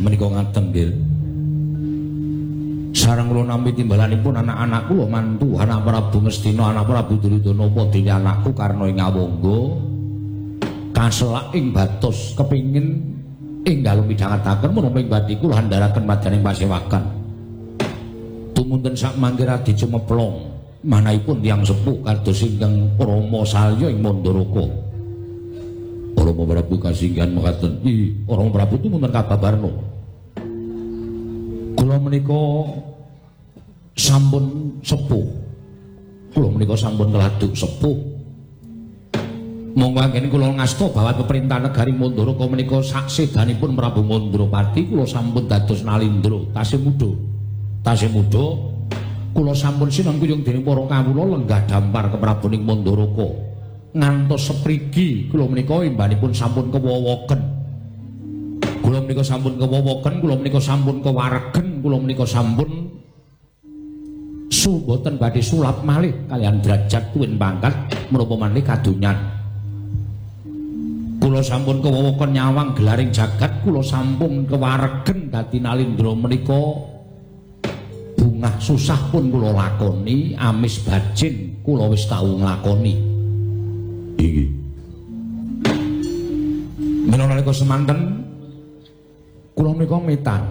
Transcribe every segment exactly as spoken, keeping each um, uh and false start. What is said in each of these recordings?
menika ngaten nggih. Sareng kula nampi timbalanipun anak-anak kula mantu anak Prabu Ngastina, anak Prabu Duryudana apa dene anakku Karna ing Ngawangga kaselak ing batos kepingin enggal midhangetaken menapa ing badhe kula handharaken madaning pasewakan. Tumunten sak mangke Radi Cemeplong manahipun tiyang sepuh kados ingkang Rama Salya ing Mandaraka. Rama Prabu kasinggihan mekaten. Ih, Rama Prabu tumunten kababarna. Kula menika sampun sepuh. Kula menika sampun keladuk sepuh. Monggo anggen kula ngasta bawat peperintah negari Mandaraka menika saksedanipun Prabu Mandrapati kula sampun dados nalindra tasih muda. Tasih muda kula sampun sinengkuyung dening para kawula lenggah dampar keprabaning Mandaraka. Ngantos seprigi kula menika imbanipun sampun kewowoken. Kula menika sampun kewowoken, kula menika sampun kewaregen, kula menika sampun boten badhe sulap malih kalian derajat tuwin pangkat menapa manih kadonyan. Kula sampun kewowoken nyawang gelaring jagat, kula sampun kewaregen dadi nalindra menika bungah susah pun kula lakoni, amis bajin kula wis tau nglakoni. Iki. Menawa nalika semanten kula menika metan.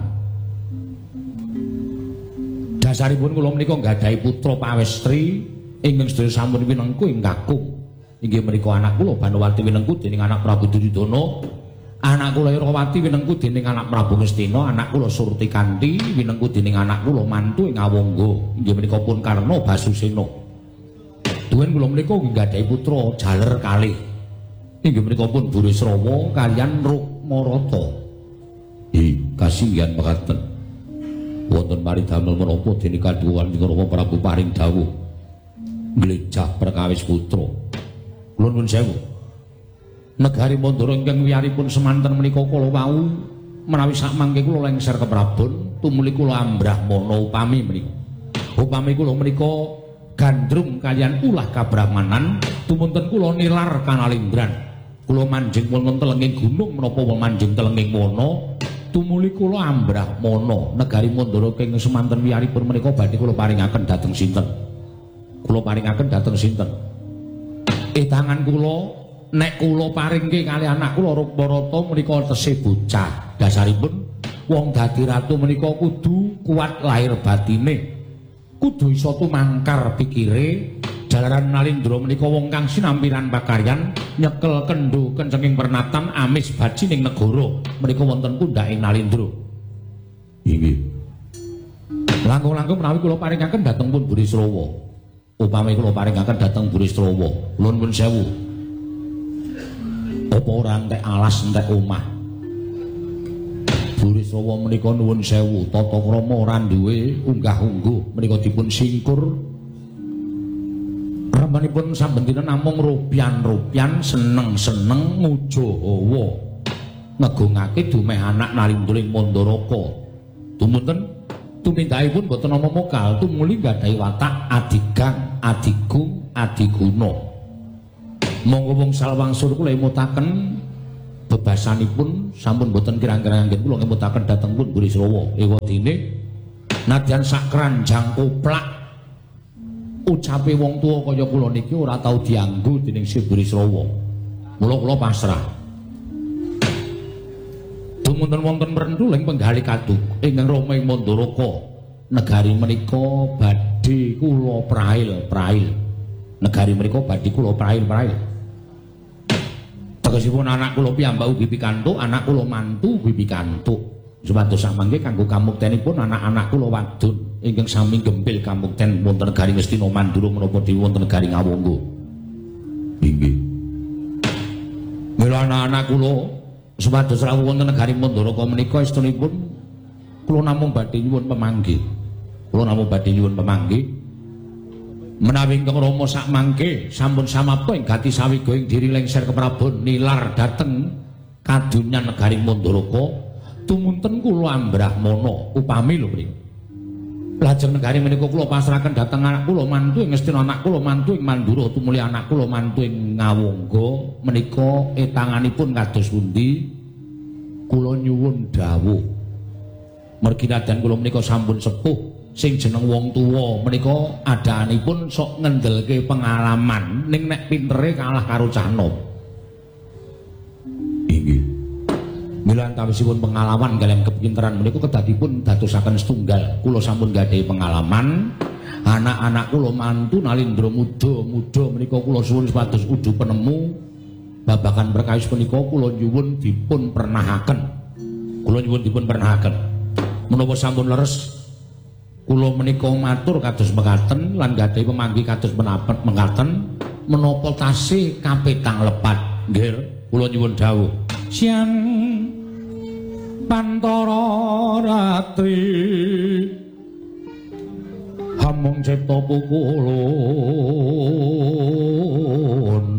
Dasaripun kula menika nggadahi putra pawestri ingkang sedaya sampun winengku ing kakung. Inggih menika anak kula Banowati winengku dening anak Prabu Duryudana, anak kula Irawati winengku dening anak Prabu Ngastina, anak kula Surtikanti winengku dening anak kula mantu ing Ngawangga. Inggih menika pun Karna Basusena. Duwen kula menika nggadahi putra jaler kalih. Inggih menika pun Burisrawa kaliyan Rukmarata. Ih, kasinggihan mekaten. Wonten paridamel menapa dene kaduwan Rama Prabu paring dawuh glejah perkawis putra. Kula nuwun sewu. Negari Mandara ingkang wiyaripun semanten menika kala wau menawi sak mangke kula lengser ke Prabon tumuli kula ambrahmana upami menika. Upami kula menika gandrung kalian ulah kabrahmanan tumunten kula nilar kanalindran. Kula manjing wonten telenging gunung menapa manjing telenging wana tumuli kula ambrahmana negari Mandara keng semanten wiyaripun menika badhe kula paringaken dhateng sinten? Kula paringaken dhateng sinten? Eh tangan kula nek kula paringke kali anak kula Rukmarata menika tesih bocah. Dasaripun wong dadi ratu menika kudu kuat lahir batine. Kudu iso tumangkar pikire. Jalaran nalindra menika wong kang sinampiran pakaryan nyekel kendho kencenging pernatan amis baji ning negara menika wonten pundhake nalindra. Inggih. Langkung-langkung menawi kula paringaken dhateng pun Burisrawa. Upami kula paringaken dhateng Burisrawa, nuwun pun sewu. Apa ora entek alas entek omah. Burisrawa menika nuwun sewu, tata krama ora duwe unggah-ungguh menika dipun singkur. Ramanipun saben dina namung rupyan-rupyan seneng-seneng muja hawa. Ngegungake dumeh anak nalindring Mandaraka. Tumunten tumindakipun boten nama mokal tumuli nggadahi watak adigang, adigung, adiguna. Monggo wong salwangsur kula emutaken bebasanipun sampun boten kirang-kirang anggen kula ngemutaken dhateng pun Burisrawa. Ewadene nadyan sak kranjang koplak ucape wong tuwa kaya kula niki ora tau dianggo dening Si Burisrawa. Mula kula pasrah. Dumunten wonten mrentuling penggalih kaduk ingkang Rama ing Mandaraka. Negari menika badhe kula prail-prail. Negari menika badhe kula prail-prail. Tegesipun anak kula piyambak ugi pikantuk, anak kula mantu ugi pikantuk. Supados samangke kanggo kamuktenipun anak-anak kula wadon ingkang sami gempil kamukten wonten negari Ngastina Mandura menapa dhewe wonten negari Ngawangga. Inggih. Mila anak-anak kula supados rawuh wonten negari Mandaraka menika estunipun kula namung badhe nyuwun pemanggih. Kula namung badhe nyuwun pemanggih. Menawi ingkang Rama sak mangke sampun samapta ing gati sawiga ing diri lengser ke Prabon nilar dhateng kadunyan negari Mandaraka. Tumunten kula ambrahmana upami lho mriki. Lajeng negari menika kula pasrahaken dhateng anak kula mantu ing Ngastina, anak kula mantu ing Mandura, tumuli anak kula mantu ing Ngawangga menika etanganipun kados pundi kula nyuwun dawuh Mergi nadyan kula menika sampun sepuh sing jeneng wong tuwa menika adaanipun sok ngendelke pengalaman ning nek pintere kalah karo cah nom. Inggih. Mila antawisipun pengalaman kalian kepinteran menika kedadipun dadosaken setunggal. Kula sampun gadhahi pengalaman. Anak-anak kula mantu nalindra muda-muda menika kula suwun supados udu penemu babagan perkawis menika kula nyuwun dipun pernahaken. Kula nyuwun dipun pernahaken. Menapa sampun leres kula menika matur kados mekaten lan gadhahi pemanggi kados menapet mekaten menapa tasih kapetang lepat nggih kula nyuwun dawuh siang Pantara Ratri hamung cipta pukulun